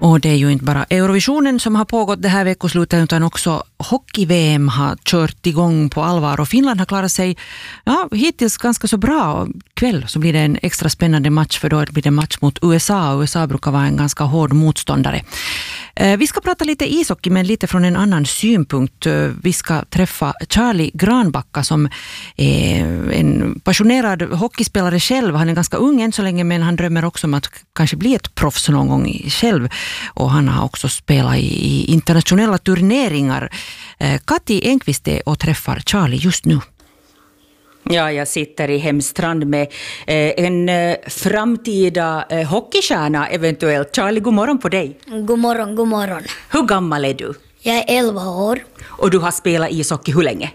Och det är ju inte bara Eurovisionen som har pågått det här veckoslutet utan också hockey-VM har kört igång på allvar och Finland har klarat sig hittills ganska så bra. Och kväll så blir det en extra spännande match för då blir det match mot USA och USA brukar vara en ganska hård motståndare. Vi ska prata lite ishockey men lite från en annan synpunkt. Vi ska träffa Charlie Granbacka som är en passionerad hockeyspelare själv. Han är ganska ung än så länge men han drömmer också om att kanske bli ett proffs någon gång själv. Och han har också spelat i internationella turneringar. Kati Enqvist är och träffar Charlie just nu. Ja, jag sitter i Hemstrand med en framtida hockeystjärna eventuellt. Charlie, god morgon på dig. God morgon, god morgon. Hur gammal är du? Jag är 11 år. Och du har spelat ishockey hur länge?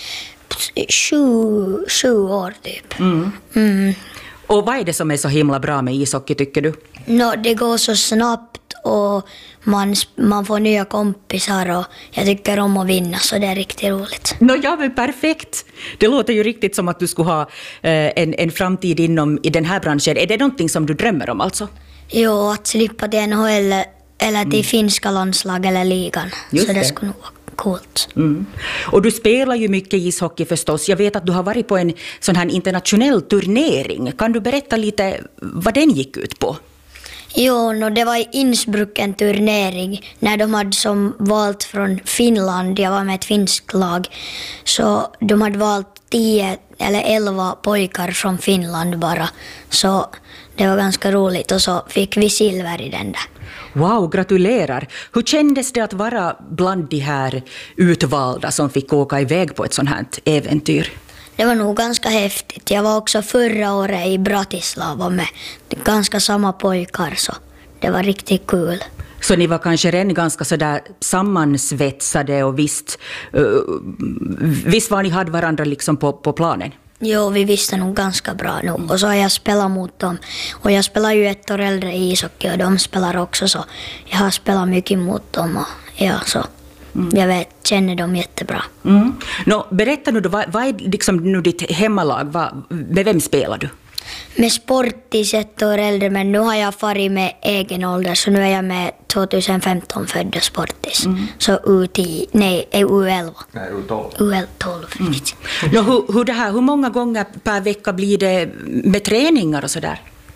7 år typ. Och vad är det som är så himla bra med ishockey tycker du? Det går så snabbt och man får nya kompisar och jag tycker om att vinna så det är riktigt roligt. Ja, men perfekt. Det låter ju riktigt som att du skulle ha en framtid i den här branschen. Är det någonting som du drömmer om alltså? Jo, att slippa till NHL eller till finska landslag eller ligan. Just så det det skulle nog vara coolt. Och du spelar ju mycket ishockey förstås. Jag vet att du har varit på en sån här internationell turnering. Kan du berätta lite vad den gick ut på? Jo, det var i Innsbruck en turnering när de hade som valt från Finland. Jag var med ett finskt lag. Så de hade valt 10 eller 11 pojkar från Finland bara. Så det var ganska roligt och så fick vi silver i den där. Wow, gratulerar. Hur kändes det att vara bland de här utvalda som fick åka iväg på ett sånt här äventyr? Det var nog ganska häftigt. Jag var också förra året i Bratislava med ganska samma pojkar så det var riktigt kul. Så ni var kanske redan ganska sådär sammansvetsade och visst var ni hade varandra liksom på planen? Jo, vi visste nog ganska bra nu. Och så har jag spelat mot dem. Och jag spelar ju 1 år äldre i ishockey och de spelar också så. Jag har spelat mycket mot dem och så. Jag känner dem jättebra. Berätta nu då, vad är liksom nu ditt hemmalag? Med vem spelar du? Med Sportis 1 år äldre, men nu har jag farit med egen ålder så nu är jag med 2015 födda Sportis. Så U11. Nej, U12. Hur många gånger per vecka blir det med träningar och sådär?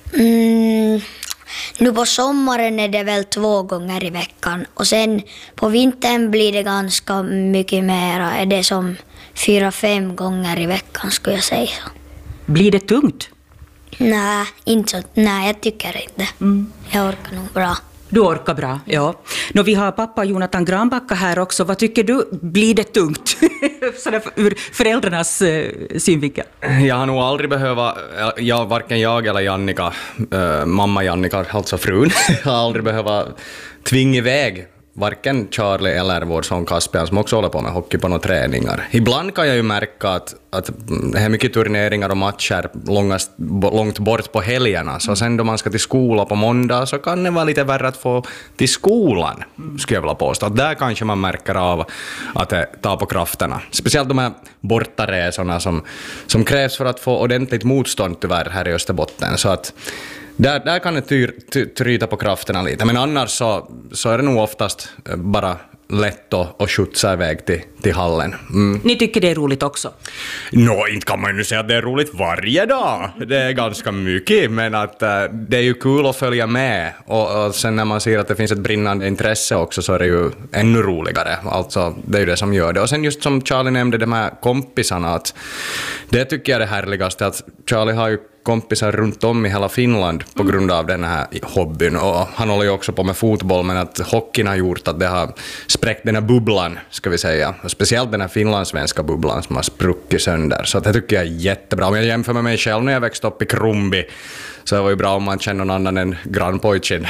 Nu på sommaren är det väl 2 gånger i veckan och sen på vintern blir det ganska mycket mera. Är det som 4-5 gånger i veckan skulle jag säga. Blir det tungt? Nej, jag tycker inte. Jag orkar nog bra. Du orkar bra, ja. Vi har pappa Jonathan Granbacka här också. Vad tycker du? Blir det tungt? Sådär ur föräldrarnas synvinkel. Jag har nog aldrig varken jag eller Jannika, mamma Jannika, alltså frun, har aldrig behövt tvinga iväg varken Charlie eller vår son Caspian som också håller på med hockey på några träningar. Ibland kan jag ju märka att det är mycket turneringar och matcher långt bort på helgerna. Så sen då man ska till skola på måndag så kan det vara lite värre att få till skolan, skulle jag vilja påstå. Att där kanske man märker av att det tar på krafterna. Speciellt de här bortaresorna som krävs för att få ordentligt motstånd tyvärr här i Österbotten. Så att där kan det tryta på krafterna lite. Men annars så är det nog oftast bara lätt att skjutsa iväg till hallen. Ni tycker det är roligt också? Inte kan man ju säga att det är roligt varje dag. Det är ganska mycket, men att det är ju kul att följa med. Och sen när man ser att det finns ett brinnande intresse också så är det ju ännu roligare. Alltså, det är ju det som gör det. Och sen just som Charlie nämnde, de här kompisarna, att det tycker jag är det härligaste. Att Charlie har ju kompisar runt om i hela Finland på grund av den här hobbyn. Och han håller ju också på med fotboll, men att hockeyn har gjort att det har spräckt den här bubblan, ska vi säga. Och speciellt den här finlandssvenska bubblan som har spruckit sönder. Så det tycker jag är jättebra. Om jag jämför med mig själv när jag växte upp i Krumbi så det var ju bra om man känner någon annan än grannpojken.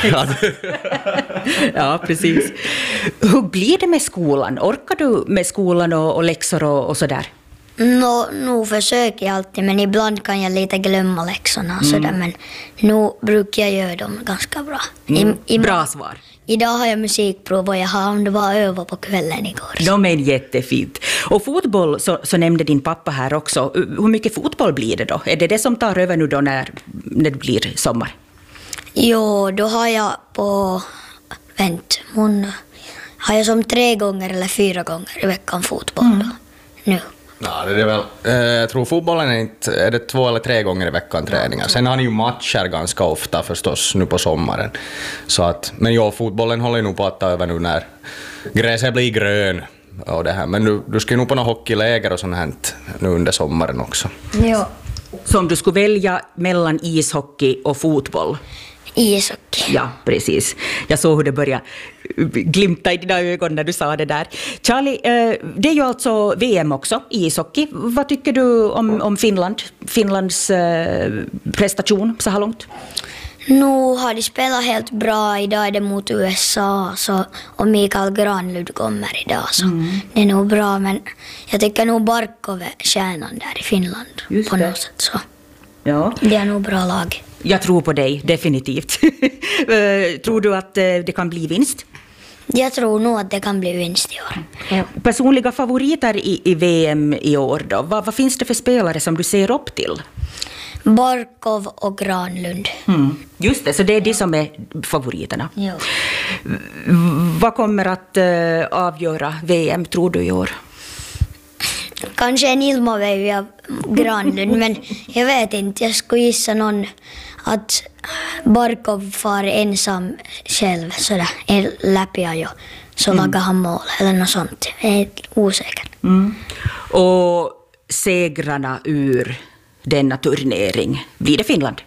Ja, precis. Hur blir det med skolan? Orkar du med skolan och läxor och sådär? Nu försöker jag alltid, men ibland kan jag lite glömma läxorna och sådär, men nu brukar jag göra dem ganska bra. Bra svar. Idag har jag musikprov och jag har bara övat på kvällen igår. De är jättefint. Och fotboll så nämnde din pappa här också. Hur mycket fotboll blir det då? Är det som tar över nu då när det blir sommar? Jo, då har jag vänt. Hon har jag som 3 gånger eller 4 gånger i veckan fotboll då, nu. Ja, det är väl, jag tror fotbollen är det 2 eller 3 gånger i veckan träningar. Sen har ni ju matcher ganska ofta förstås nu på sommaren. Så att, men ja, fotbollen håller nog på att ta över nu när gräset blir grön. Och det här. Men du ska ju nog på några hockeyläger och sånt här nu under sommaren också. Ja. Så om du skulle välja mellan ishockey och fotboll? Ishockey. Ja, precis. Jag såg hur det började glimta i dina ögon när du sa det där. Charlie, det är ju alltså VM också i ishockey. Vad tycker du om Finlands prestation så här långt? Nu har de spelat helt bra. Idag är det mot USA och Mikael Granlund kommer idag. Så det är nog bra, men jag tycker nog Barkov är stjärnan där i Finland. Just på det. något sätt. Så. Ja. Det är nog bra lag. Jag tror på dig, definitivt. Tror du att det kan bli vinst? Jag tror nog att det kan bli vinst i år. Personliga favoriter i VM i år då? Vad finns det för spelare som du ser upp till? Barkov och Granlund. Just det, så det är de som är favoriterna. Jo. Vad kommer att avgöra VM, tror du, i år? Kanske en Ilmavävi av Granlund, men jag vet inte. Jag skulle gissa någon att Barkov far ensam själv sådär, läppiajo, så lagar han mål eller något sånt. Jag är osäker. Och segrarna ur denna turnering, blir det Finland?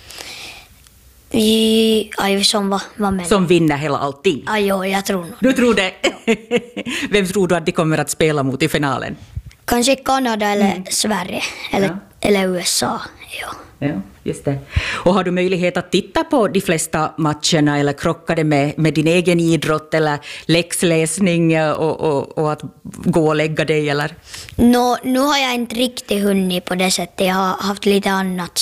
Som var med. Som vinner hela allting? Jo, jag tror nog. Du tror det? Vem tror du att de kommer att spela mot i finalen? Kanske Kanada eller Sverige eller USA. Ja, just det. Och har du möjlighet att titta på de flesta matcherna eller krocka det med din egen idrott eller läxläsning och att gå och lägga dig? Eller? Nu har jag inte riktigt hunnit på det sättet. Jag har haft lite annat